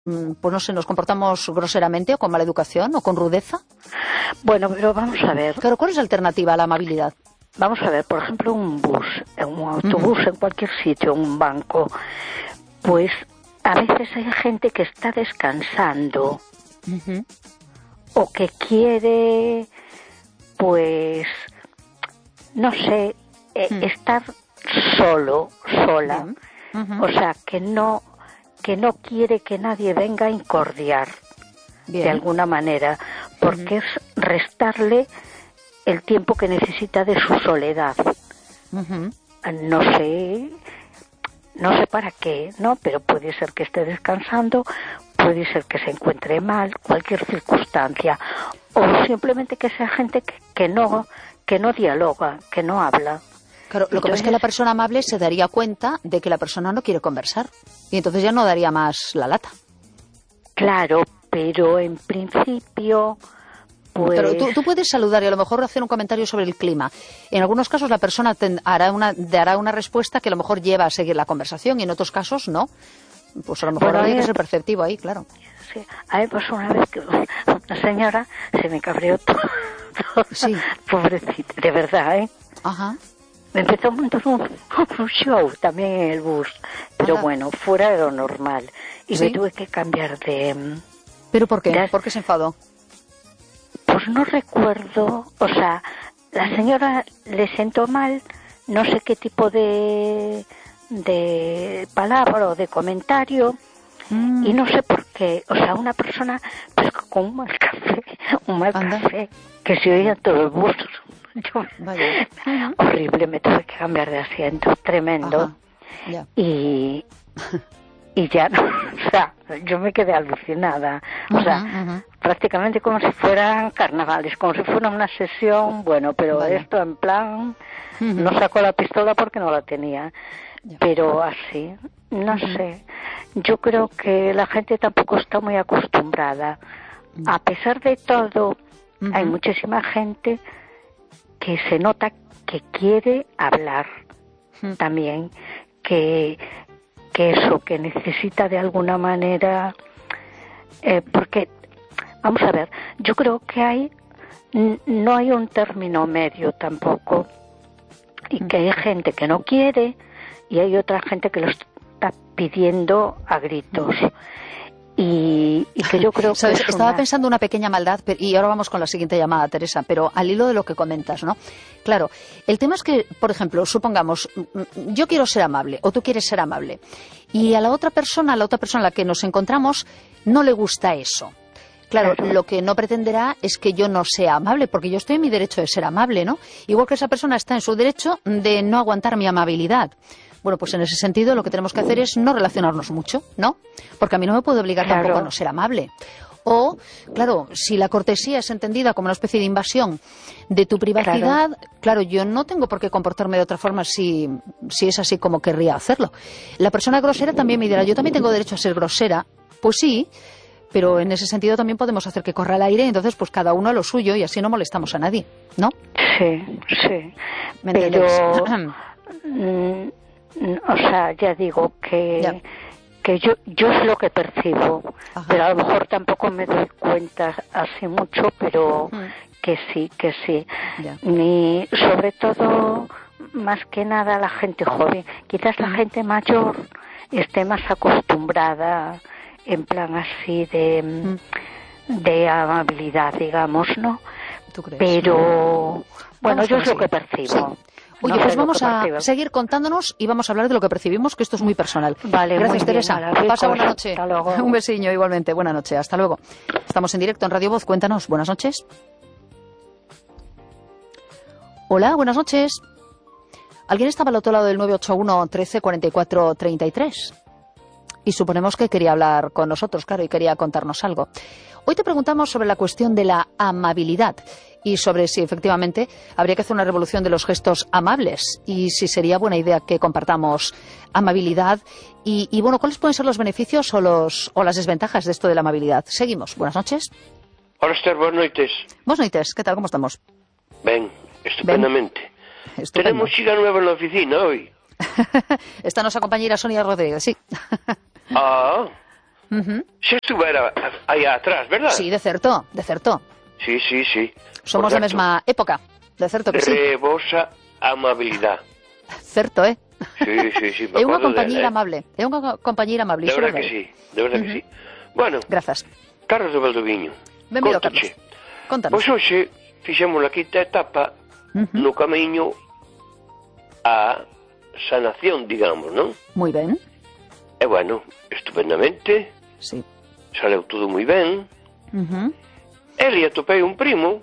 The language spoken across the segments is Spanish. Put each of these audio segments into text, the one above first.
pues no sé, nos comportamos groseramente o con mala educación o con rudeza. Bueno, pero vamos a ver. Claro, ¿cuál es la alternativa a la amabilidad? Vamos a ver, por ejemplo, un bus, un autobús, en cualquier sitio, un banco. Pues a veces hay gente que está descansando o que quiere, pues, no sé, estar sola. O sea, que no quiere que nadie venga a incordiar de alguna manera, porque es restarle el tiempo que necesita de su soledad. No sé para qué, ¿no? Pero puede ser que esté descansando, puede ser que se encuentre mal, cualquier circunstancia, o simplemente que sea gente que no dialoga, que no habla. Claro, lo que pasa es que la persona amable se daría cuenta de que la persona no quiere conversar y entonces ya no daría más la lata. Claro, pero en principio, pues... Pero tú puedes saludar y a lo mejor hacer un comentario sobre el clima. En algunos casos la persona dará una respuesta que a lo mejor lleva a seguir la conversación y en otros casos no. Pues a lo mejor hay que ser perceptivo ahí, claro. Sí, a mí pasó una vez que una señora se me cabreó todo. Sí. Pobrecita, de verdad, ¿eh? Ajá. Me empezó a montar un show también en el bus, pero bueno, fuera de lo normal. Y me tuve que cambiar de... ¿Pero por qué? ¿Por qué se enfadó? Pues no recuerdo, o sea, la señora le sentó mal, no sé qué tipo de palabra o de comentario, y no sé por qué, o sea, una persona pues con un mal café, que se oía en todo el bus. Horrible, me tuve que cambiar de asiento, tremendo. Y ya no, o sea, yo me quedé alucinada, o sea, prácticamente como si fueran carnavales, como si fuera una sesión, bueno, pero esto en plan, no sacó la pistola porque no la tenía, pero así, no sé, yo creo que la gente tampoco está muy acostumbrada, a pesar de todo, hay muchísima gente que se nota que quiere hablar también, que eso, que necesita de alguna manera, porque, vamos a ver, yo creo que no hay un término medio tampoco, y que hay gente que no quiere y hay otra gente que lo está pidiendo a gritos. Y que yo creo que estaba pensando una pequeña maldad, y ahora vamos con la siguiente llamada, Teresa, pero al hilo de lo que comentas, ¿no? Claro, el tema es que, por ejemplo, supongamos, yo quiero ser amable, o tú quieres ser amable, y a la otra persona a la que nos encontramos, no le gusta eso. Claro, lo que no pretenderá es que yo no sea amable, porque yo estoy en mi derecho de ser amable, ¿no? Igual que esa persona está en su derecho de no aguantar mi amabilidad. Bueno, pues en ese sentido lo que tenemos que hacer es no relacionarnos mucho, ¿no? Porque a mí no me puede obligar tampoco a no ser amable. O, claro, si la cortesía es entendida como una especie de invasión de tu privacidad, claro, yo no tengo por qué comportarme de otra forma si es así como querría hacerlo. La persona grosera también me dirá, yo también tengo derecho a ser grosera. Pues sí, pero en ese sentido también podemos hacer que corra el aire, entonces pues cada uno a lo suyo y así no molestamos a nadie, ¿no? Sí. Pero... o sea, ya digo que yo es lo que percibo, pero a lo mejor tampoco me doy cuenta así mucho, pero que sí. Y sobre todo, más que nada la gente joven, quizás la gente mayor esté más acostumbrada en plan así de amabilidad, digamos, ¿no? ¿Tú crees? Pero bueno, yo es lo que percibo. Sí. Oye, pues vamos a seguir contándonos y vamos a hablar de lo que percibimos, que esto es muy personal. Vale, gracias, Teresa. Pasa buena noche. Hasta luego. Un besiño igualmente. Buena noche. Hasta luego. Estamos en directo en Radio Voz. Cuéntanos. Buenas noches. Hola, buenas noches. ¿Alguien estaba al otro lado del 981 13 44 33? Y suponemos que quería hablar con nosotros, claro, y quería contarnos algo. Hoy te preguntamos sobre la cuestión de la amabilidad y sobre si efectivamente habría que hacer una revolución de los gestos amables y si sería buena idea que compartamos amabilidad y bueno, ¿cuáles pueden ser los beneficios o las desventajas de esto de la amabilidad? Seguimos. Buenas noches. Hola, Esther, buenas noches. Buenas noches, ¿qué tal? ¿Cómo estamos? Ben, estupendamente. Estupendo. Tenemos chica nueva en la oficina hoy. Esta nos acompaña Sonia Rodríguez, sí. Se estuvera aí atrás, verdad? Sí, de certo. Sí. Somos da mesma época, de certo que sí. Rebosa amabilidade. Certo, Sí, é unha compañeira amable. É unha compañeira amable. De verdad que sí, Bueno, grazas. Carlos de Valdoviño. Benvido, Carlos. Contanos. Pois hoxe fixemos a quinta etapa no camiño a sanación, digamos, non? Moi ben. E bueno, estupendamente. Sí. Saleu todo moi ben. Ele atopei un primo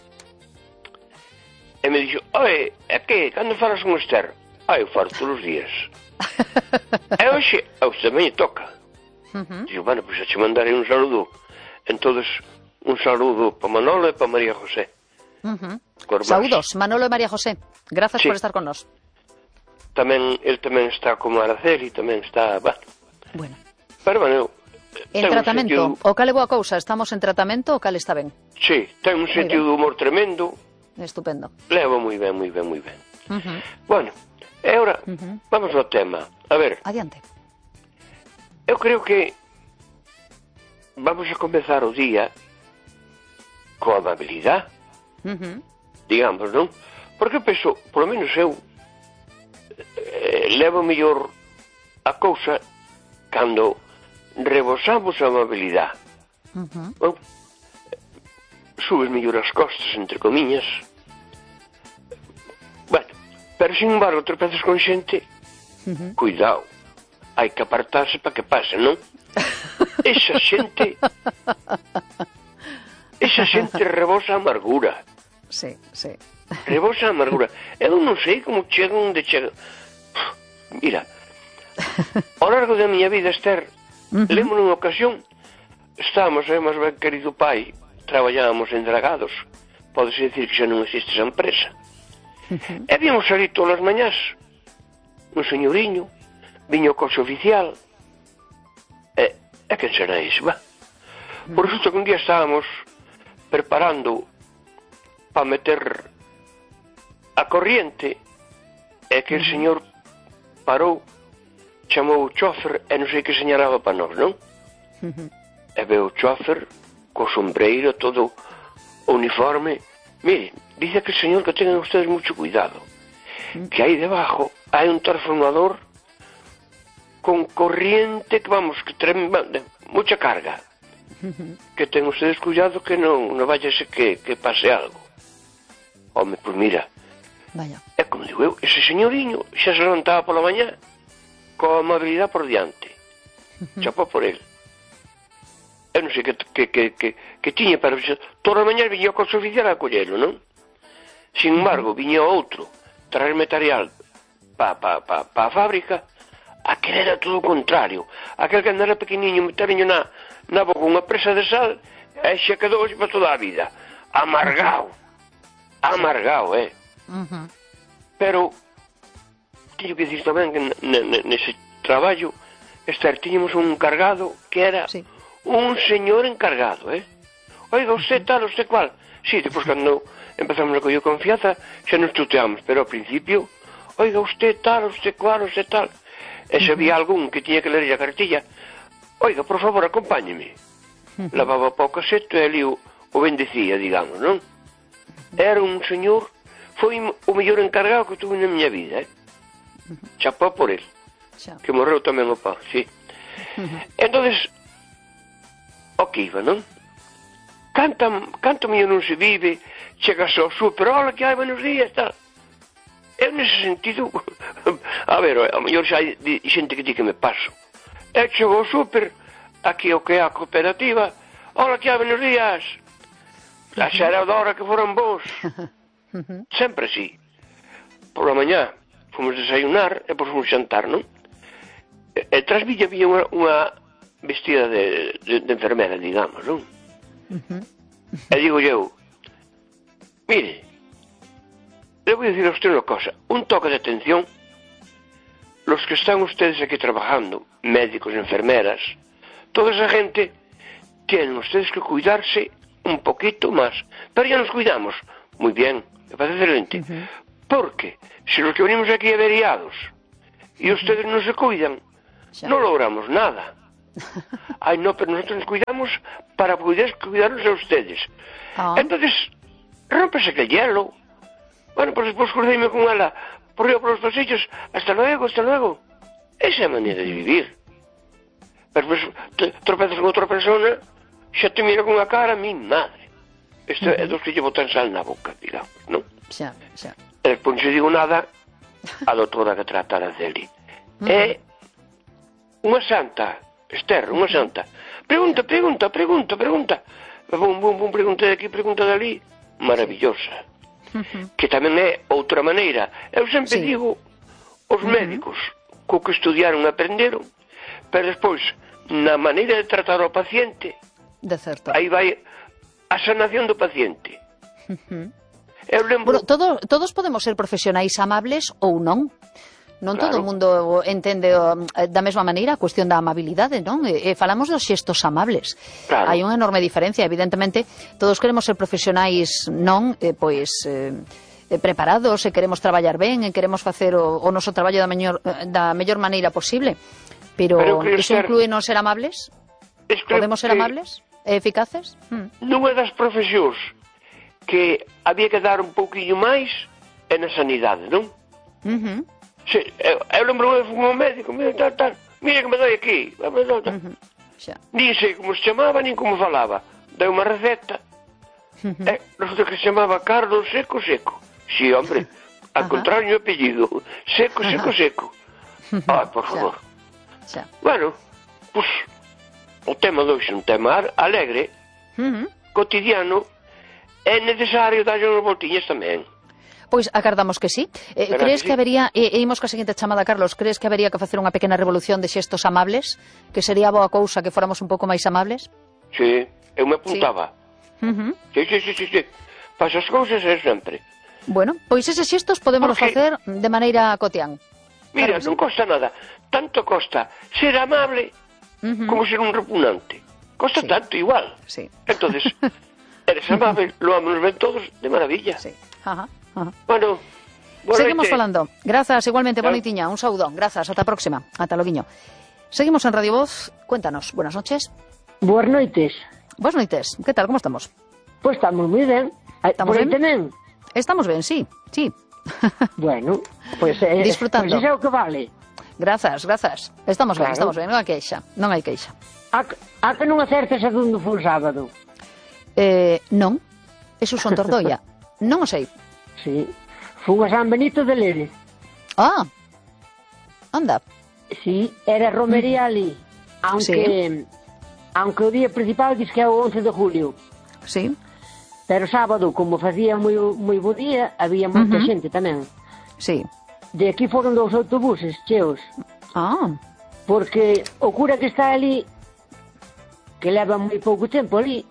e me dixo: "Oe, é que, cando falas con Esther?" Eu falo todos os días. E hoxe, a usted tamén toca. Dixo: "Bueno, pois te mandarei un saludo." Entonces, un saludo para Manolo e para María José. Saúdos, Manolo e María José. Grazas por estar con nós. Él tamén está como Araceli, tamén está... Bueno. Pero, bueno... En tratamento. O cal é boa cousa? Estamos en tratamento o cal está ben? Sí, ten un sentido de humor tremendo. Estupendo. Leva moi ben. Bueno, e agora, vamos ao tema. A ver. Adiante. Eu creo que vamos a comezar o día coa amabilidade. Digamos, non? Porque eu penso, polo menos eu, levo mellor a cousa cando rebosamos a amabilidade. Bon, subes mellor as costas, entre comiñas. Bueno, pero sin embargo, tropezas con xente, cuidado, hai que apartarse para que pase, non? Esa xente rebosa amargura. Sí. Rebosa amargura. Eu non sei como chegan onde chegan. Mira, ao largo da miña vida, Esther, lembro nunha ocasión, estábamos, máis ben querido pai, traballábamos en Dragados, podese dicir que xa non existe esa empresa. E víamos salir todas as mañás, un señoriño, viño o coche oficial, e quen será iso, va? Por resulta que un día estábamos preparando para meter a corriente, e que el señor parou, chamou o chofer e non sei que señalaba para nós, non? E veo o chofer co sombreiro, todo o uniforme. Mire, dice que el señor que tengan ustedes mucho cuidado, que aí debajo hai un transformador con corriente que vamos, que mucha carga, que ten ustedes cuidado que non vaya a ser que pase algo. Home, pois mira, vaya. É como digo eu, ese señoriño xa se levantaba pola mañá coa amabilidade por diante. Chapó por él. Eu non sei que tiña, pero toda a mañá viña o coche oficial a collelo, non? Sin embargo, viña outro traer material pa a fábrica. Aquel era todo o contrario. Aquel que andara pequeniño, meteriño na boca unha presa de sal, e xa quedou para toda a vida. Amargao, Pero teño que dicir tamén que nese traballo, Esther, tiñamos un encargado que era un señor encargado, Oiga, usted tal, usted cual. Sí, depois cando empezamos a coller confianza, xa nos tuteamos, pero ao principio, oiga, usted tal, usted cual, usted tal. E se había algún que tiña que ler a cartilla, oiga, por favor, acompáñeme. Lavaba para o caseto e ali o bendecía, digamos, non? Era un señor, foi o mellor encargado que tuve na miña vida, Chapó por él, que morreu tamén o pau, sí. Entonces, o que iba, non? Canto mío non se vive, chegas ao súper, hola, que hai, buenos días, tal. Eu nese sentido, a ver, a mellor xa hai xente que di que me paso. Eu chego ao súper, aquí o que é a cooperativa, hola, que hai, buenos días. A xa era da hora que foran vos. Sempre así. Por la mañá fomos desayunar e depois fomos xantar, non? E tras villa había unha vestida de enfermera, digamos, non? E digo eu, mire, le voy a decir a usted una cosa, un toque de atención. Los que están ustedes aquí trabajando, médicos, enfermeras, toda esa gente, tienen ustedes que cuidarse un poquito más. Pero ya nos cuidamos. Muy bien, me parece excelente. Porque si los que venimos aquí averiados y ustedes no se cuidan, no logramos nada. Ay, no, pero nosotros nos cuidamos para poder cuidarnos a ustedes. Entonces, rompes aquel hielo. Bueno, pues después crucéme con ela por río por los pasillos. Hasta luego, hasta luego. Esa é a maneira de vivir. Pero pues, tropezas con outra persona, xa te mira con a cara, mi madre. Isto é dos que llevo tan sal na boca, digamos, non? Xa. E despois non se digo nada a doutora que tratara dele. É unha santa, Esther, unha santa. Pregunta. Bum, pregunta de aquí, pregunta de ali. Maravillosa. Que tamén é outra maneira. Eu sempre digo, os médicos co que estudiaron aprenderon, pero despois, na maneira de tratar ao paciente, aí vai a sanación do paciente. Eu lembro... Bueno, todos podemos ser profesionais amables ou non. Non todo o mundo entende da mesma maneira a cuestión da amabilidade, non? Falamos dos xestos amables. Hai unha enorme diferencia, evidentemente. Todos queremos ser profesionais, non? Preparados, e queremos traballar ben, e queremos facer o noso traballo da mellor maneira posible. Pero iso inclúe non ser amables? Podemos ser amables e eficaces? Nunha das profesións que había que dar un pouquiño máis é na sanidade, non? Sí, eu lembro que fui un médico, mira que me doi aquí, nin sei como se chamaba, nin como falaba. Deu unha receta, resulta que se chamaba Carlos Seco. Sí, hombre, al contrario o apellido, Seco. Ai, por favor. Bueno, pues, o tema de hoxe é un tema alegre, cotidiano, é necesario darlle unhas voltiñas tamén. Pois agardamos que sí. Crees que habería, imos ca seguinte chamada, Carlos, crees que habería que facer unha pequena revolución de xestos amables? Que sería boa cousa que fóramos un pouco máis amables? Sí, eu me apuntaba. Sí. Para as cousas é sempre. Bueno, pois eses xestos podemos facer de maneira cotián. Mira, non costa nada. Tanto costa ser amable como ser un repugnante. Costa tanto igual. Entonces, eres amable, lo amamos ben todos de maravilla. Bueno, seguimos falando. Grazas, igualmente, boa noitiña. Un saúdo. Grazas, ata a próxima. Ata loguiño. Seguimos en Radio Voz. Cuéntanos. Buenas noches. Boas noites. Boas noites. Que tal? Como estamos? Pois estamos moi ben. Estamos ben? Tamén? Estamos ben, sí. Bueno, pois disfrutando. Pois é o que vale. Grazas. Estamos ben, non hai queixa. Non hai queixa. A que non acertas a onde foi o sábado? Non. Eso son Tordoia. Non o sei. Sí, fun a San Benito de Lere. Anda. Sí, era romería ali. Aunque o día principal diz que é o 11 de julio. Sí. Pero sábado, como facía moi bo día, había moita xente tamén. Sí. De aquí foron 2 autobuses cheos. Porque o cura que está ali, que leva moi pouco tempo ali,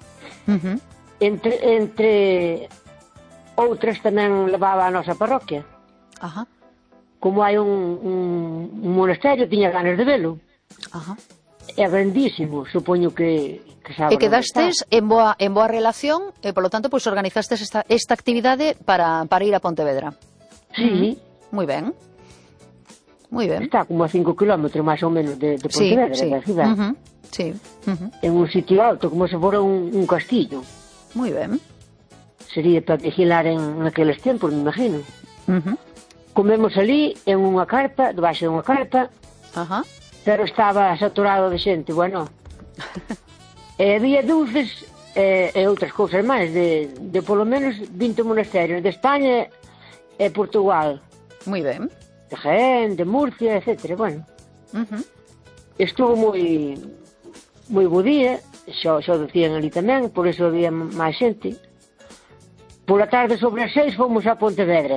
entre outras tamén levaba a nosa parroquia. Como hai un monasterio, tiña ganas de velo. É grandísimo, supoño que sabe. E quedastes en boa relación e, polo tanto, pois organizastes esta actividade para ir a Pontevedra. Sí. Moi ben. Está como a 5 kilómetros máis ou menos de Pontevedra, da cidade. En un sitio alto, como se fora un castillo. Moi ben. Sería para vigilar en aqueles tempos, me imagino. Comemos ali en unha carpa, debaixo de unha carpa, pero estaba saturado de xente, bueno. Había dulces e outras cousas máis, de polo menos 20 monasterios de España e Portugal. Moi ben. De Jaén, de Murcia, etc. Bueno. Estuvo moi bo día, xo decían ali tamén, por eso había máis xente. Pola tarde sobre as 6 fomos a Pontevedra.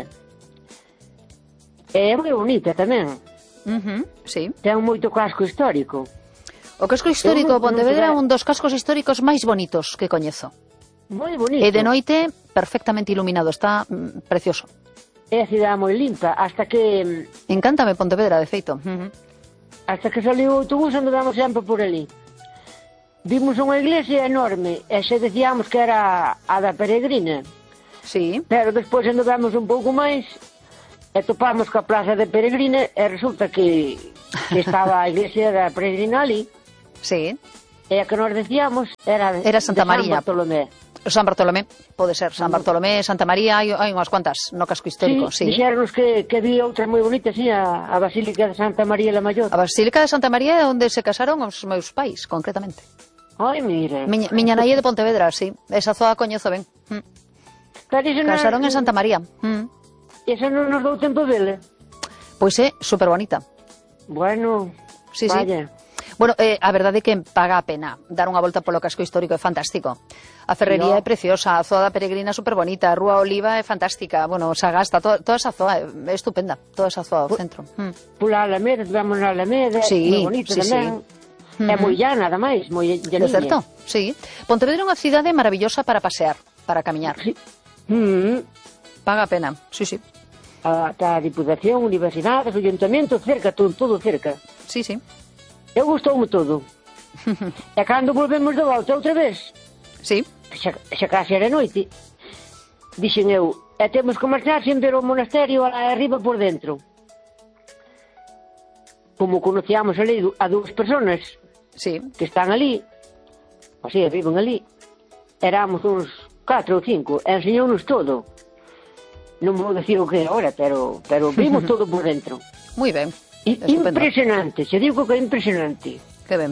É moi bonita tamén. Sí. Ten moito casco histórico. O casco histórico de Pontevedra é un dos cascos históricos máis bonitos que coñezo. Moi bonito. E de noite perfectamente iluminado, está precioso. É a cidade moi limpa, hasta que... Encántame Pontevedra, de feito. Hasta que saliu o autobús, andamos sempre por ali. Vimos unha iglesia enorme, e xe decíamos que era a da Peregrina. Sí. Pero despois andamos un pouco máis e topamos coa plaza de Peregrina e resulta que estaba a iglesia da Peregrina ali. Sí. E a que nos decíamos era Santa María. San Bartolomé. San Bartolomé, pode ser. San Bartolomé, Santa María, hai unhas cuantas no casco histórico. Sí, dixeronnos que había outra moi bonita, sí, a Basílica de Santa María la Mayor. A Basílica de Santa María é onde se casaron os meus pais, concretamente. Ai, mire. Miña nai é de Pontevedra, sí. Esa zoa coñezo ben. Casaron en Santa María. Esa non nos dou tempo dele? Pois é super bonita. Bueno, sí, vaya. Bueno, a verdade é que paga a pena dar unha volta polo casco histórico, é fantástico. A ferrería é preciosa, a zoa da Peregrina é super bonita, a Rúa Oliva é fantástica, bueno, Sagasta, toda esa zoa é estupenda, toda esa zoa ao centro. Pola Alameda, vamos na Alameda, é bonita tamén. É moi llana, ademais, moi llanilla. É certo, sí. Pontevedra é unha cidade maravillosa para pasear, para camiñar. Sí. Paga a pena, sí. A Diputación, universidades, o Ayuntamiento, cerca, todo cerca. Sí. Eu gustoume todo. E cando volvemos de volta outra vez, sí, xa case era noite, dixen eu, temos que marchar sen ver o monasterio lá arriba por dentro. Como conocíamos ali a dúas personas que están ali, o sea, viven ali, éramos uns 4 ou 5, e enseñounos todo. Non vou decir o que é agora, pero vimos todo por dentro. Moi ben. Impresionante, se digo que é impresionante. Que ben.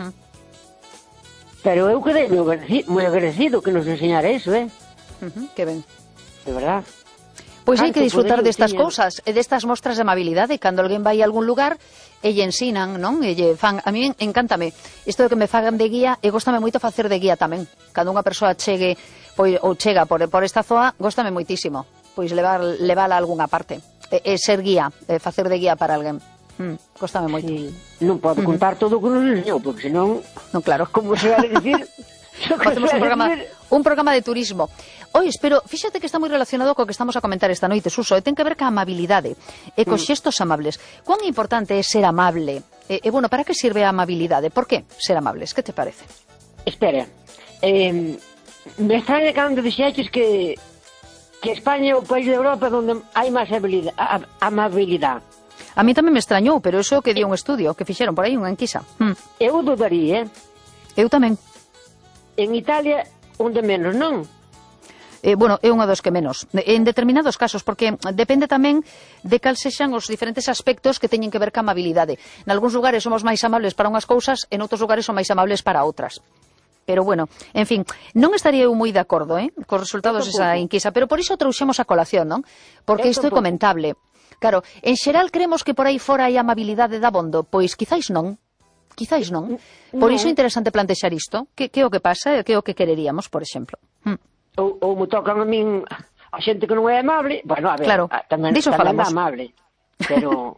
Pero eu quedei moi agradecido que nos enseñara eso, Que ben. De verdad. Pois hai que disfrutar destas cousas, e destas mostras de amabilidade, cando alguén vai a algún lugar e lle ensinan, non? E lle fan, a mí encántame isto de que me fagan de guía, e góstame moito facer de guía tamén. Cando unha persoa chegue ou chega por esta zoa, góstame moitísimo, pois levala a algunha parte, e ser guía, facer de guía para alguén. Góstame moito. Sí. Non podo contar todo o que nos enseñou, porque senón, non, claro, como se vai dicir, facemos un programa de turismo. Ois, pero fíxate que está moi relacionado co que estamos a comentar esta noite, Suso, e ten que ver ca amabilidade e cos xestos amables. Cuán importante é ser amable? E bueno, para que sirve a amabilidade? Por que ser amables? Que te parece? Espera, me extraña cando dixeches que España é o país de Europa onde hai máis amabilidade. A mí tamén me extrañou, pero iso que dio un estudio que fixeron por aí, unha enquisa. Eu dudaría, Eu tamén. En Italia, onde menos, non? Bueno, é unha dos que menos. En determinados casos, porque depende tamén de cal sexan os diferentes aspectos que teñen que ver ca amabilidade. En algúns lugares somos máis amables para unhas cousas, en outros lugares son máis amables para outras. Pero bueno, en fin, non estaría eu moi de acordo cos resultados desa enquisa, pero por iso trouxemos a colación, non? Porque isto é comentable. Claro, en xeral creemos que por aí fora hai amabilidade dabondo, pois quizáis non. Por iso é interesante plantexar isto. Que é o que pasa e que é o que quereríamos, por exemplo. Ou me tocan a min a xente que non é amable. Bueno, a ver, claro, tamén é amable. Pero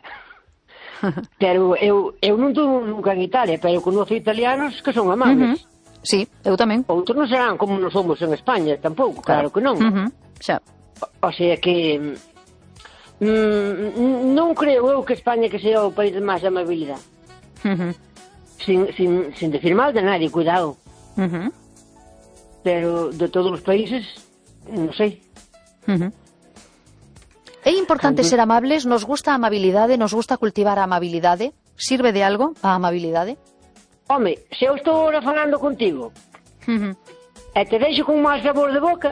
eu non estou nunca en Italia, pero conozco italianos que son amables. Sí, eu tamén. Outros non serán como non somos en España, tampouco, claro que non. Xa. O sea que non creo eu que España que sea o país de máis amabilidade. Sin decir mal de nadie, cuidado. Pero de todos os países, non sei. É importante ser amables, nos gusta a amabilidade, nos gusta cultivar a amabilidade. Sirve de algo a amabilidade? Home, se eu estou ahora falando contigo e te deixo con máis sabor de boca,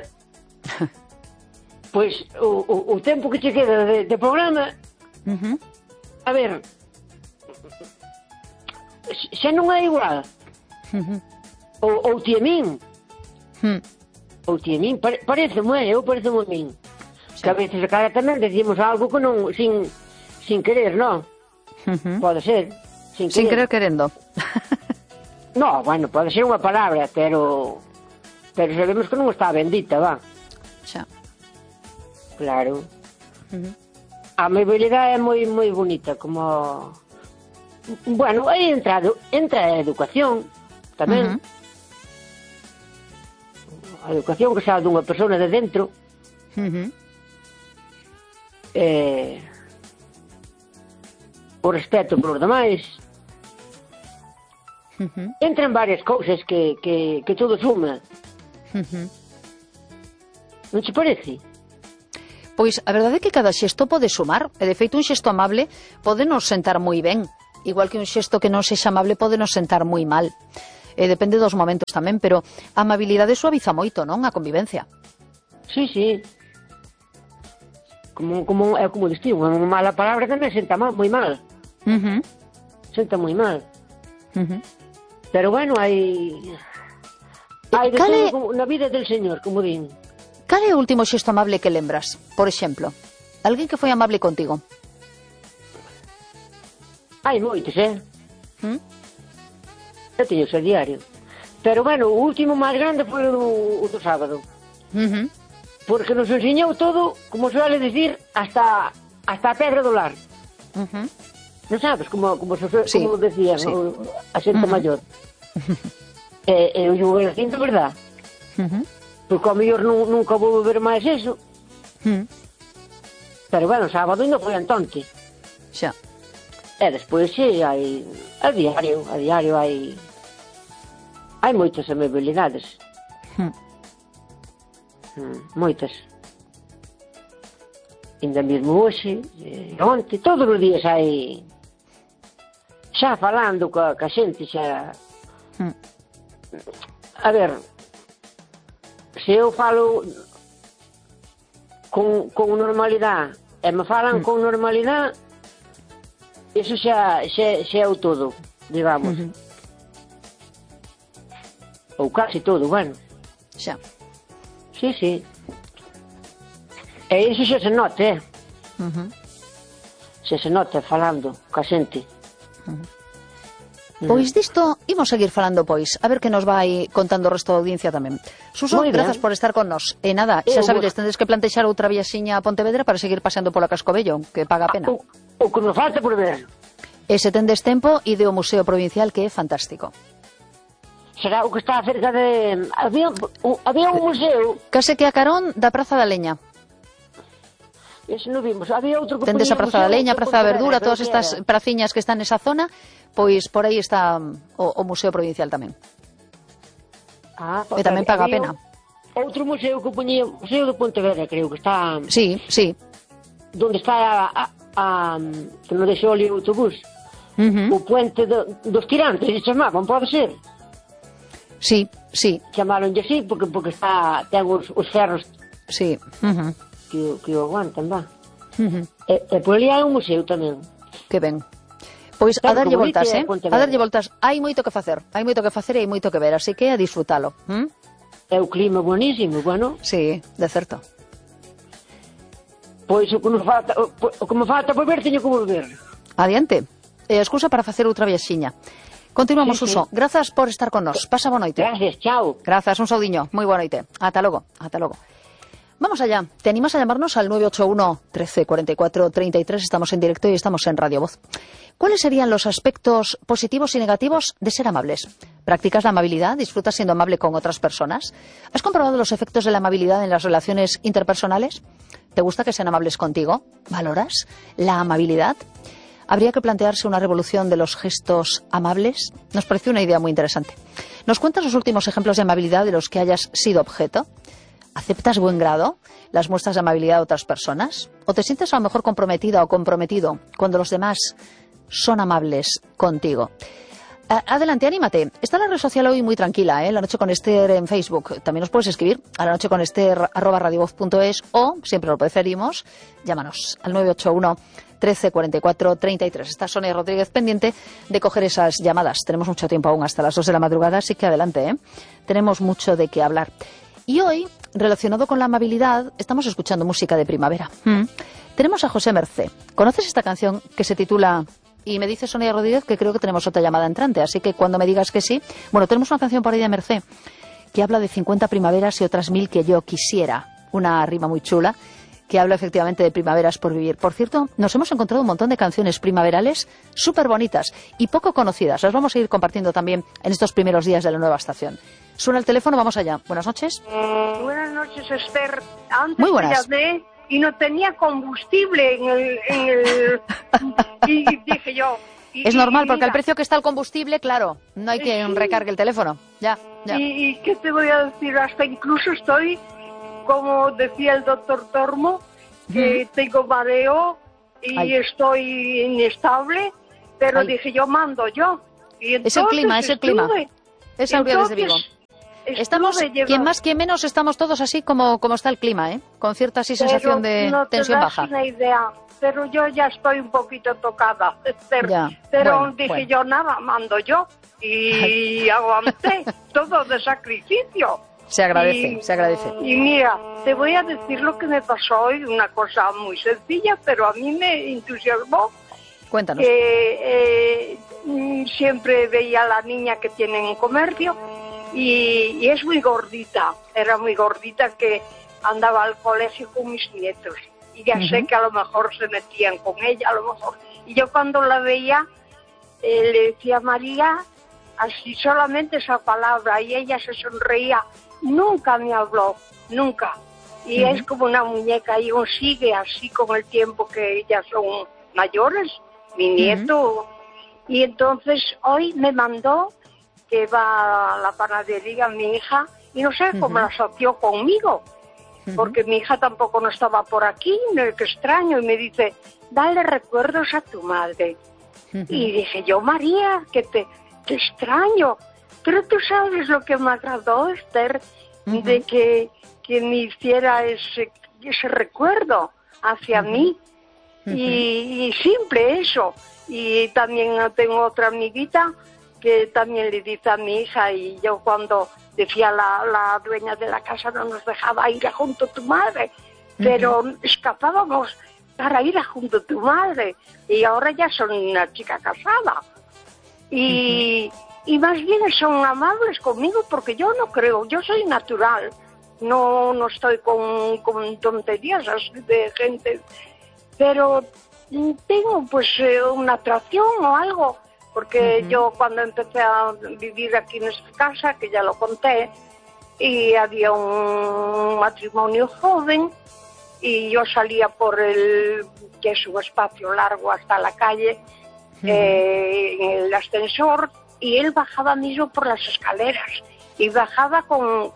pois o tempo que che queda de programa, a ver, xa non é igual. Ou ti a min. Ou ti a min, pareceme a min. Que a veces a cara tamén decimos algo que non, sin querer, non? Pode ser. Sin querer querendo. No, bueno, pode ser unha palabra, pero sabemos que non está bendita, va. Xa. Claro. A amabilidade é moi moi bonita, como... Bueno, aí entra a educación, tamén. A educación que xa dunha persona de dentro. O respeto por os demais. Entran varias cousas que todo suma. Non te parece? Pois a verdade é que cada xesto pode sumar, e de feito un xesto amable pode nos sentar moi ben. igual que un xesto que non sexa amable pode nos sentar moi mal. Depende dos momentos tamén, pero a amabilidade suaviza moito, non? A convivencia. Sí, sí. Como destino, unha mala palabra tamén senta moi mal. Senta moi mal. Pero bueno, hai de todo na vida del Señor, como din. Cal é o último xesto amable que lembras? Por exemplo, alguén que foi amable contigo? Hai moitos, Eu teño o diario. Pero bueno, o último máis grande foi o do sábado. Porque nos enseñou todo, como suele decir, hasta a pedra do lar. Non sabes, como decían, a xente maior. Eu digo, é de verdad. Porque ao mellor nunca vou ver máis eso. Pero bueno, sábado ainda foi antonte. Xa. E despois hai a diario hai moitas amabilidades. Moitas. Ainda mesmo hoxe, onte, todos os días hai xa falando ca xente xa. A ver, se eu falo con normalidade e me falan con normalidade, eso xa é o todo, digamos. Ou casi todo, bueno. Xa. Sí, sí. E iso xa se nota, Xa se nota falando ca xente. Pois disto imos seguir falando, pois. A ver que nos vai contando o resto da audiencia tamén. Suso, grazas por estar con nos. E nada, xa sabedes, tendes que plantexar outra viaxiña a Pontevedra para seguir paseando pola Cascobello, que paga a pena. O que nos falta por ver. E se tendes tempo, ide ao Museo Provincial, que é fantástico. Será o que está cerca de... Había un museo... Case que a carón da Praza da Leña. Ese non vimos. Había outro que... Tendes a Praza da Leña, a Praza da Verdura, todas estas praciñas que están nesa zona, pois por aí está o Museo Provincial tamén. E tamén paga a pena. Outro museo que poñía... Museo de Pontevedra, creo que está... Sí, sí. Donde está que non deixou ali o autobús. O puente dos tirantes, se chamaban, pode ser? Sí, sí. Chamaronlle así porque ten os ferros sí. que o aguantan, va. E por ali hai un museo tamén. Que ben. Pois a darlle voltas, a darlle voltas. Hai moito que facer e hai moito que ver, así que a disfrutalo. É o clima buenísimo, bueno. Sí, de certo. Pois o que me falta por ver teño que volver. Adiante. Excusa para facer outra viaxiña. Continuamos, Suso. Grazas por estar con nos. Pasa boa noite. Gracias, chao. Grazas, un saudiño. Moi boa noite. Ata logo, ata logo. Vamos allá. ¿Te animas a llamarnos al 981 13 44 33? Estamos en directo y estamos en Radio Voz. ¿Cuáles serían los aspectos positivos y negativos de ser amables? ¿Practicas la amabilidad? ¿Disfrutas siendo amable con otras personas? ¿Has comprobado los efectos de la amabilidad en las relaciones interpersonales? ¿Te gusta que sean amables contigo? ¿Valoras la amabilidad? ¿Habría que plantearse una revolución de los gestos amables? Nos pareció una idea muy interesante. ¿Nos cuentas los últimos ejemplos de amabilidad de los que hayas sido objeto? ¿Aceptas buen grado las muestras de amabilidad de otras personas? ¿O te sientes a lo mejor comprometida o comprometido cuando los demás son amables contigo? Adelante, anímate. Está la red social hoy muy tranquila, La Noche con Esther en Facebook. También nos puedes escribir a lanocheconester@radiovoz.es o, siempre lo preferimos, llámanos al 981 13 44 33. Está Sonia Rodríguez pendiente de coger esas llamadas. Tenemos mucho tiempo aún hasta las 2 de la madrugada, así que adelante, Tenemos mucho de qué hablar. Y hoy, relacionado con la amabilidad, estamos escuchando música de primavera. Tenemos a José Mercé. ¿Conoces esta canción que se titula... Y me dice Sonia Rodríguez que creo que tenemos otra llamada entrante, así que cuando me digas que sí... Bueno, tenemos una canción por ahí de Mercé que habla de 50 primaveras y otras 1000 que yo quisiera. Una rima muy chula que habla efectivamente de primaveras por vivir. Por cierto, nos hemos encontrado un montón de canciones primaverales súper bonitas y poco conocidas. Las vamos a ir compartiendo también en estos primeros días de la nueva estación. Suena el teléfono, vamos allá. Buenas noches. Buenas noches, Esther. Antes muy buenas. Te llamé y no tenía combustible en el y dije yo... Es normal, porque al precio que está el combustible, claro, no hay que recargue el teléfono. Ya. ¿Y qué te voy a decir? Hasta incluso estoy, como decía el doctor Tormo, que tengo mareo y estoy inestable pero dije, yo mando yo. Y es el clima, es el clima. Es Aurea desde Vigo. Estamos, quien más, quien menos, estamos todos así como está el clima, ¿eh? Con cierta así sensación de tensión baja. No te das una idea, pero yo ya estoy un poquito tocada, Esther. Pero dije yo, nada, mando yo. Y aguanté todo de sacrificio. Se agradece, se agradece. Y mira, te voy a decir lo que me pasó hoy, una cosa muy sencilla, pero a mí me entusiasmó. Cuéntanos. Siempre veía a la niña que tiene un comercio y es muy gordita, era muy gordita, que andaba al colegio con mis nietos. Y ya sé que a lo mejor se metían con ella, a lo mejor. Y yo cuando la veía, le decía María, así solamente esa palabra, y ella se sonreía. Nunca me habló, nunca. Y es como una muñeca, y aún sigue así con el tiempo que ellas son mayores, mi nieto. Y entonces hoy me mandó que va a la panadería mi hija, y no sé cómo la asoció conmigo, porque mi hija tampoco no estaba por aquí, qué extraño, y me dice, dale recuerdos a tu madre. Y dije yo, María, qué extraño, pero tú sabes lo que me agradó, Esther, de que me hiciera ese recuerdo hacia mí, y simple eso. Y también tengo otra amiguita que también le dice a mi hija, y yo cuando decía la dueña de la casa no nos dejaba ir a junto a tu madre, pero escapábamos para ir a junto a tu madre, y ahora ya son una chica casada. Y más bien son amables conmigo, porque yo no creo, yo soy natural, no estoy con tonterías así de gente, pero tengo pues una atracción o algo, porque yo cuando empecé a vivir aquí en esta casa, que ya lo conté, y había un matrimonio joven, y yo salía por que es un espacio largo hasta la calle, en el ascensor, y él bajaba mismo por las escaleras, y bajaba con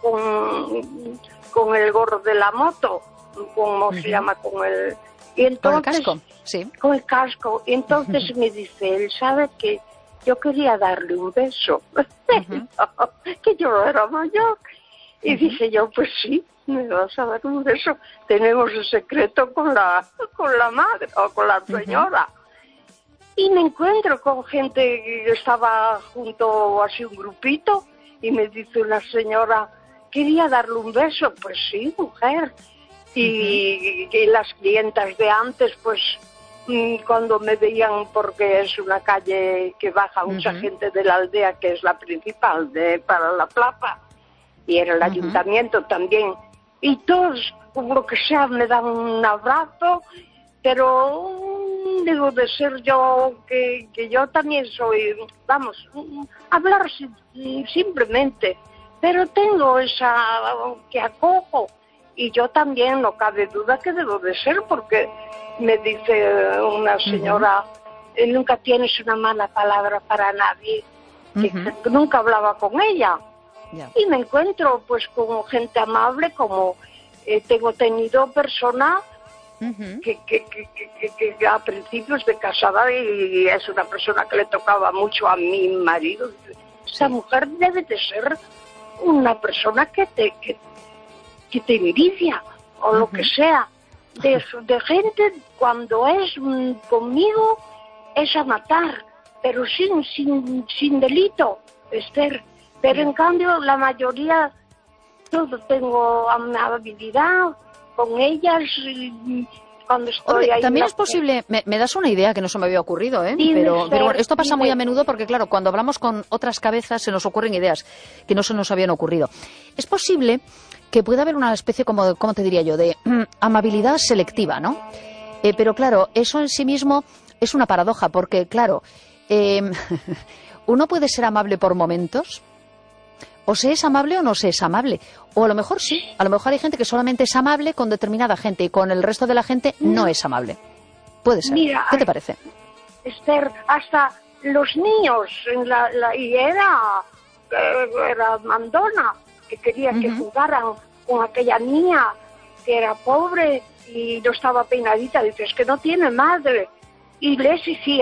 el gorro de la moto, ¿cómo se llama? Y entonces, ¿con el casco? Sí. Con el casco. Y entonces me dice, él sabe que yo quería darle un beso, que yo no era mayor. Y dije yo, pues sí, me vas a dar un beso. Tenemos el secreto con la madre o con la señora. Y me encuentro con gente que estaba junto, así un grupito, y me dice una señora, quería darle un beso. Pues sí, mujer. Y las clientas de antes, pues cuando me veían, porque es una calle que baja mucha gente de la aldea, que es la principal para la plaza, y era el ayuntamiento también, y todos, como lo que sea, me dan un abrazo, pero debo de ser yo, que yo también soy, vamos, hablar simplemente, pero tengo esa que acojo. Y yo también, no cabe duda que debo de ser, porque me dice una señora, nunca tienes una mala palabra para nadie, que nunca hablaba con ella. Y me encuentro pues con gente amable, como tengo tenido personas que a principios de casada, y es una persona que le tocaba mucho a mi marido. Esta mujer debe de ser una persona que te envidia, o lo que sea, de gente, cuando es conmigo, es a matar, pero sin delito, Esther. Pero en cambio, la mayoría, todo tengo amabilidad con ellas, y cuando estoy ahí... También es posible, me das una idea que no se me había ocurrido, pero bueno, esto pasa muy a menudo, porque claro, cuando hablamos con otras cabezas se nos ocurren ideas que no se nos habían ocurrido. Es posible que pueda haber una especie, como te diría yo, de amabilidad selectiva, ¿no? Pero claro, eso en sí mismo es una paradoja, porque claro, uno puede ser amable por momentos, o se es amable o no se es amable, o a lo mejor sí, a lo mejor hay gente que solamente es amable con determinada gente y con el resto de la gente no es amable. Puede ser. Mira, ¿qué te parece? Esther, hasta los niños, y era mandona, que quería que jugaran con aquella niña que era pobre y no estaba peinadita, dice, es que no tiene madre, y le exigía,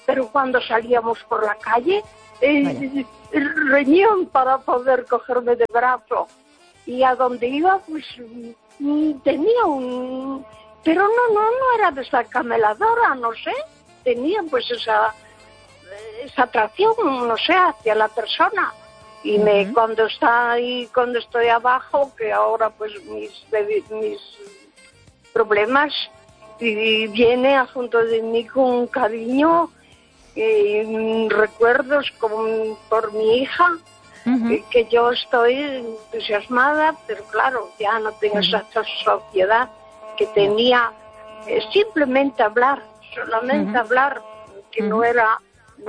pero cuando salíamos por la calle, reñían para poder cogerme de brazo. Y a donde iba, pues tenía un... Pero no era desacameladora, no sé. Tenía pues esa atracción, no sé, hacia la persona. Y cuando estoy abajo, que ahora pues mis problemas, y viene junto de mí con cariño, recuerdos por mi hija, que yo estoy entusiasmada, pero claro, ya no tengo esa sociedad que tenía. Simplemente hablar, solamente hablar, que no era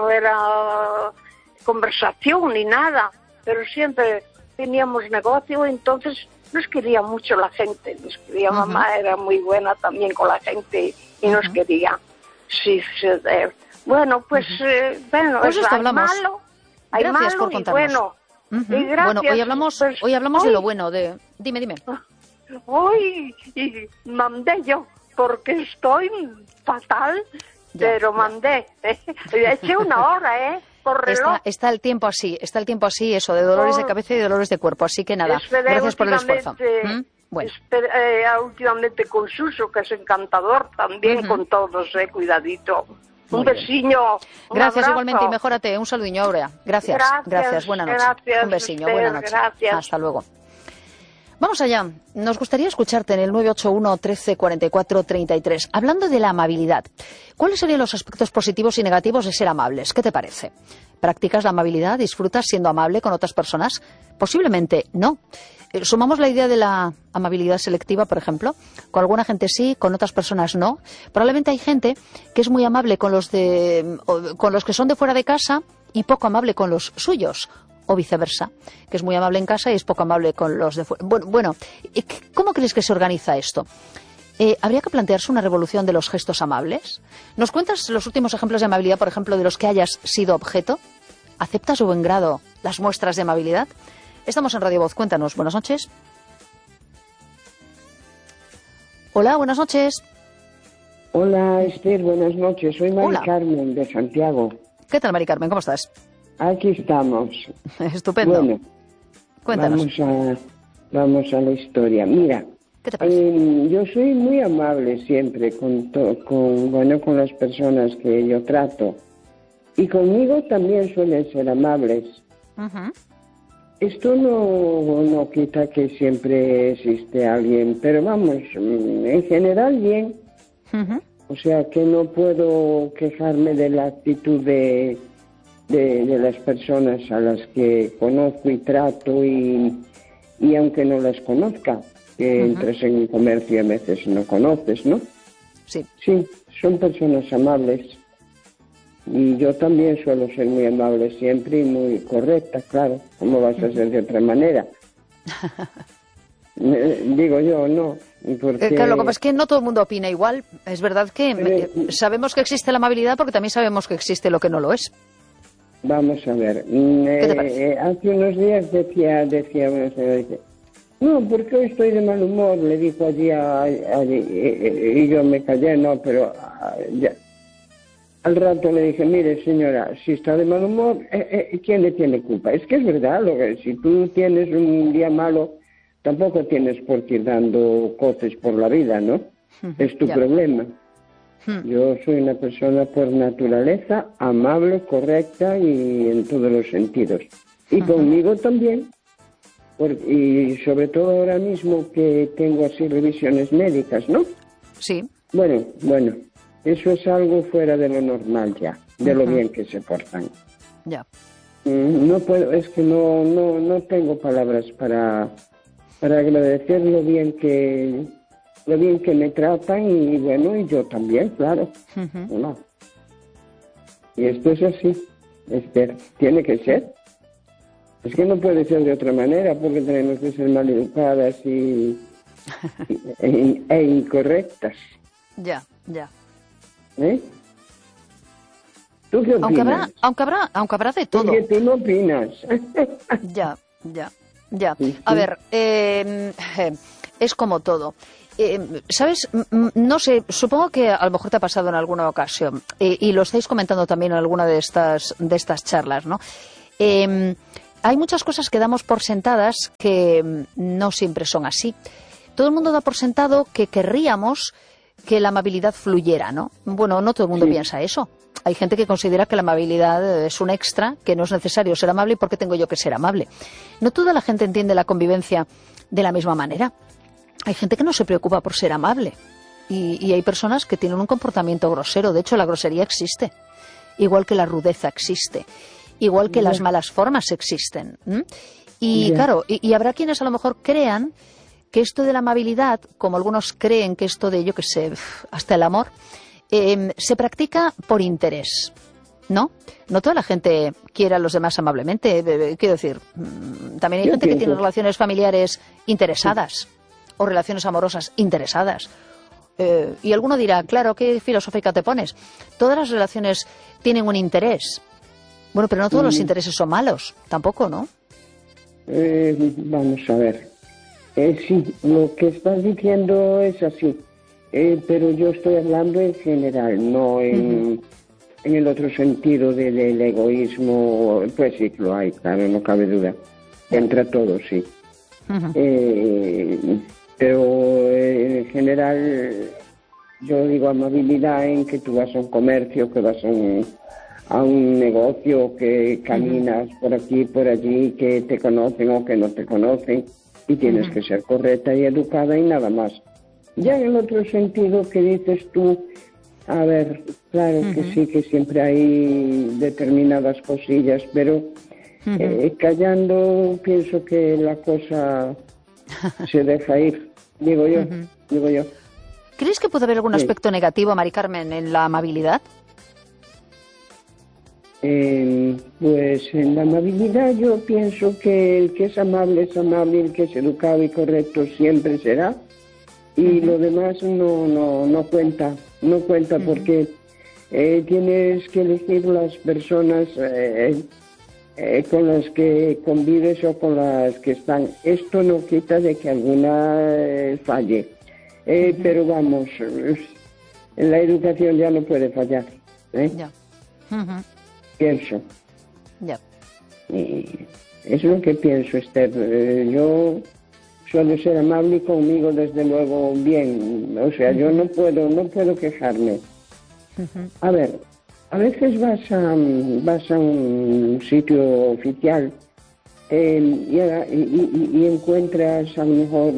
conversación ni nada, pero siempre teníamos negocio, entonces nos quería mucho la gente, nos quería. Mamá era muy buena también con la gente y nos quería. Sí, bueno, pues bueno, pues hay malo, gracias por y contarnos. Bueno. Y gracias, bueno, hoy hablamos de lo bueno, Dime. Hoy mandé yo, porque estoy fatal, pero mandé. Eché una hora, por reloj. Está el tiempo así, eso, de dolores de cabeza y dolores de cuerpo, así que nada, gracias por el esfuerzo. Bueno. Últimamente con Suso, que es encantador, también con todos, cuidadito. Un besiño. Gracias abrazo. Igualmente y mejórate. Un saludinho, Aurea. Gracias. Buenas noches. Gracias, un besiño, usted, buenas noches. Gracias. Hasta luego. Vamos allá. Nos gustaría escucharte en el 981 13 44 33. Hablando de la amabilidad, ¿cuáles serían los aspectos positivos y negativos de ser amables? ¿Qué te parece? ¿Practicas la amabilidad? ¿Disfrutas siendo amable con otras personas? Posiblemente no. Sumamos la idea de la amabilidad selectiva, por ejemplo. Con alguna gente sí, con otras personas no. Probablemente hay gente que es muy amable con los que son de fuera de casa y poco amable con los suyos. O viceversa, que es muy amable en casa y es poco amable con los de fuera. Bueno, ¿cómo crees que se organiza esto? ¿Habría que plantearse una revolución de los gestos amables? ¿Nos cuentas los últimos ejemplos de amabilidad, por ejemplo, de los que hayas sido objeto? ¿Aceptas o buen grado las muestras de amabilidad? Estamos en Radio Voz, cuéntanos. Buenas noches. Hola, buenas noches. Hola, Esther, buenas noches. Soy Mari Carmen, de Santiago. ¿Qué tal, Mari Carmen? ¿Cómo estás? Aquí estamos. Estupendo. Bueno, cuéntanos. Vamos a la historia. Mira, ¿qué te parece? Yo soy muy amable siempre con las personas que yo trato. Y conmigo también suelen ser amables. Esto no quita que siempre existe alguien, pero vamos, en general bien. O sea que no puedo quejarme de la actitud de las personas a las que conozco y trato y aunque no las conozca, que entres en un comercio y a veces no conoces, ¿no? Sí. Sí, son personas amables y yo también suelo ser muy amable siempre y muy correcta, claro. ¿Cómo vas a ser de otra manera? Digo yo, no. Porque... Claro, lo que pasa es que no todo el mundo opina igual. Es verdad que sabemos que existe la amabilidad porque también sabemos que existe lo que no lo es. Vamos a ver. ¿Qué te parece? Hace unos días decía una señora, no, porque hoy estoy de mal humor, le dijo allí y yo me callé, no, pero ya. Al rato le dije, mire señora, si está de mal humor, ¿quién le tiene culpa? Es que es verdad, si tú tienes un día malo, tampoco tienes por qué ir dando coces por la vida, ¿no? Es tu problema. Yo soy una persona por naturaleza amable, correcta y en todos los sentidos. Y conmigo también. Y sobre todo ahora mismo que tengo así revisiones médicas, ¿no? Sí. Bueno, eso es algo fuera de lo normal ya, de lo bien que se portan. Ya. No puedo, es que no tengo palabras para agradecer lo bien que me tratan y bueno, y yo también, claro. No. Y esto es así, tiene que ser. Es que no puede ser de otra manera porque tenemos que ser maleducadas e incorrectas. Ya. ¿Tú qué opinas? Aunque habrá de todo. Porque tú no opinas. Ya. Sí. A ver, es como todo. ¿Sabes? No sé, supongo que a lo mejor te ha pasado en alguna ocasión, y lo estáis comentando también en alguna de estas charlas, ¿no? Hay muchas cosas que damos por sentadas que no siempre son así. Todo el mundo da por sentado que querríamos que la amabilidad fluyera, ¿no? Bueno, no todo el mundo piensa eso. Hay gente que considera que la amabilidad es un extra, que no es necesario ser amable y ¿por qué tengo yo que ser amable? No toda la gente entiende la convivencia de la misma manera. Hay gente que no se preocupa por ser amable y hay personas que tienen un comportamiento grosero. De hecho, la grosería existe, igual que la rudeza existe, igual que las malas formas existen. Y claro, y habrá quienes a lo mejor crean que esto de la amabilidad, como algunos creen que esto de, yo qué sé, hasta el amor, se practica por interés, ¿no? No toda la gente quiere a los demás amablemente. Quiero decir, también hay gente que tiene relaciones familiares interesadas o relaciones amorosas interesadas. Y alguno dirá, claro, ¿qué filosófica te pones? Todas las relaciones tienen un interés. Bueno, pero no todos los intereses son malos, tampoco, ¿no? Vamos a ver. Sí, lo que estás diciendo es así, pero yo estoy hablando en general, no en el otro sentido del egoísmo. Pues sí, lo hay, claro, no cabe duda. Entra todo, sí. Pero en general yo digo amabilidad en que tú vas a un comercio, que vas a un negocio, que caminas por aquí, por allí, que te conocen o que no te conocen, y tienes que ser correcta y educada y nada más. Ya en el otro sentido que dices tú, a ver, claro que sí, que siempre hay determinadas cosillas, pero callando pienso que la cosa se deja ir, digo yo. ¿Crees que puede haber algún aspecto negativo, Mari Carmen, en la amabilidad? Pues en la amabilidad yo pienso que el que es amable, el que es educado y correcto siempre será, y lo demás no cuenta, porque tienes que elegir las personas con las que convives o con las que están. Esto no quita de que alguna falle, pero vamos, en la educación ya no puede fallar, pienso. Y es lo que pienso, Esther. Yo suelo ser amable y conmigo desde luego bien, o sea, yo no puedo quejarme. A ver, a veces vas a un sitio oficial y encuentras a lo mejor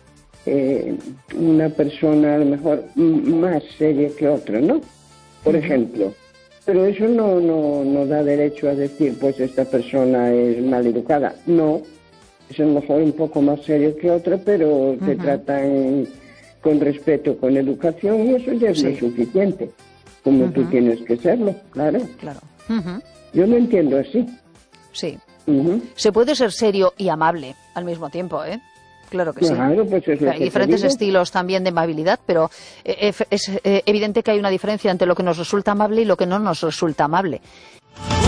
una persona a lo mejor más seria que otra, ¿no? Por ejemplo. Pero eso no da derecho a decir, pues esta persona es mal educada. No, es a lo mejor un poco más serio que otra, pero te tratan con respeto, con educación, y eso ya es lo suficiente, como tú tienes que serlo, claro. Yo lo entiendo así. Sí. Se puede ser serio y amable al mismo tiempo, ¿eh? Claro que claro, sí. Pues es lo hay diferentes estilos también de amabilidad, pero es evidente que hay una diferencia entre lo que nos resulta amable y lo que no nos resulta amable.